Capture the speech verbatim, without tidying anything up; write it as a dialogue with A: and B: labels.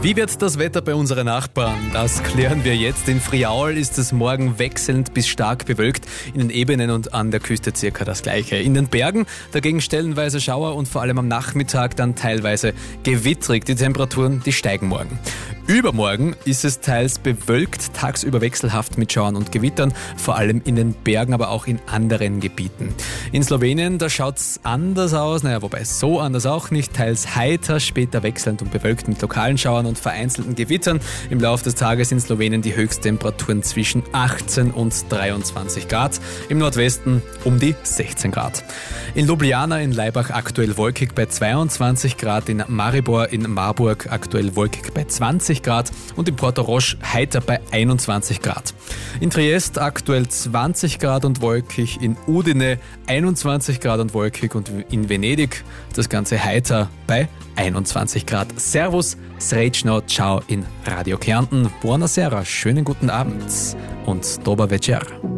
A: Wie wird das Wetter bei unseren Nachbarn? Das klären wir jetzt. In Friaul ist es morgen wechselnd bis stark bewölkt. In den Ebenen und an der Küste circa das Gleiche. In den Bergen dagegen stellenweise Schauer und vor allem am Nachmittag dann teilweise gewittrig. Die Temperaturen, die steigen morgen. Übermorgen ist es teils bewölkt, tagsüber wechselhaft mit Schauern und Gewittern, vor allem in den Bergen, aber auch in anderen Gebieten. In Slowenien, da schaut es anders aus, naja, wobei so anders auch nicht, teils heiter, später wechselnd und bewölkt mit lokalen Schauern und vereinzelten Gewittern. Im Laufe des Tages in Slowenien die Höchsttemperaturen zwischen achtzehn und dreiundzwanzig Grad, im Nordwesten um die sechzehn Grad. In Ljubljana in Laibach aktuell wolkig bei zweiundzwanzig Grad, in Maribor in Marburg aktuell wolkig bei zwanzig Grad und in Porto Roche heiter bei einundzwanzig Grad. In Triest aktuell zwanzig Grad und wolkig, in Udine einundzwanzig Grad und wolkig und in Venedig das Ganze heiter bei einundzwanzig Grad. Servus, srečno, ciao in Radio Kärnten. Buonasera, schönen guten Abend und dober večer.